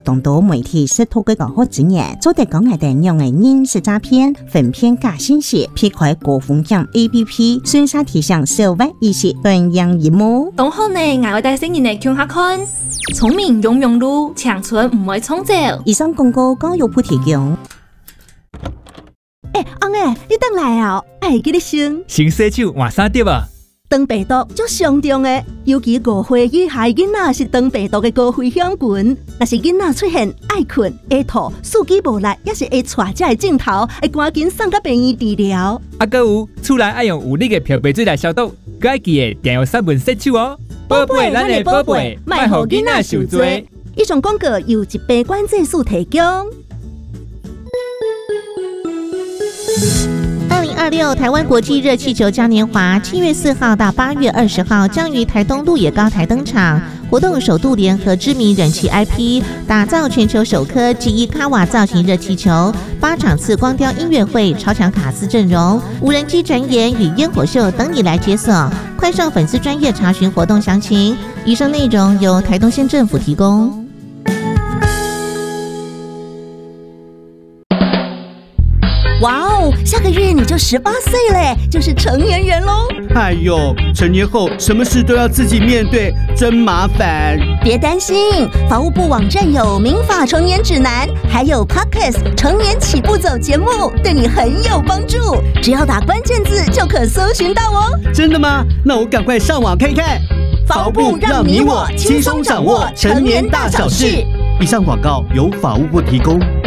众多媒体试图改革好指引，做得讲内容的人事诈骗、分骗假信息、劈开高风险 APP， 宣传提醒消费意识断样一幕。 同好呢，我带新人嚟看下看，聪明用用路，长春唔会冲走。 以上广告交由ผู้提供。 翁诶，你等来啊！会记你先。 先洗手换衫碟啊！ 肠病毒足上重的，尤其5岁以下囡仔是肠病毒的高危险群。若是囡仔出现爱困、会吐、四肢无力，也是会带这个镜头，会赶紧送到病院治疗。 还有，厝内爱用有力的漂白水来消毒，佮爱记得定用杀菌洗手哦。宝贝，咱的宝贝，莫互囡仔受罪。 以上广告由疾病管制署提供。 2026台湾国际热气球嘉年华7月4号到8月20号将于台东鹿野高台登场。活动首度联合知名人气 IP， 打造全球首颗记忆卡瓦造型热气球，8场次光雕音乐会、超强卡司阵容、无人机展演与烟火秀等你来解锁。快上粉丝专页查询活动详情。以上内容由台东县政府提供。 哇哦，下个月你就18岁嘞，就是成年人喽！ 哎呦，成年后什么事都要自己面对，真麻烦。 别担心，法务部网站有民法成年指南，还有 Podcast 成年起步走节目，对你很有帮助。只要打关键字就可搜寻到哦。 真的吗？那我赶快上网看看。 法务部让你我轻松掌握成年大小事。 以上广告由法务部提供。